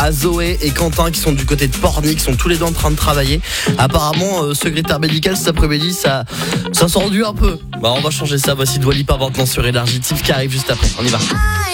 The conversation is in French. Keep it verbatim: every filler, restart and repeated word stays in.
à Zoé et Quentin qui sont du côté de Pornic, qui sont tous les deux en train de travailler. Apparemment, euh, secrétaire médical cet après-midi, ça, ça s'enduit un peu. Bah, on va changer ça. Voici Dua Lipa maintenant sur Énergie, Tiff qui arrive juste après. On y va.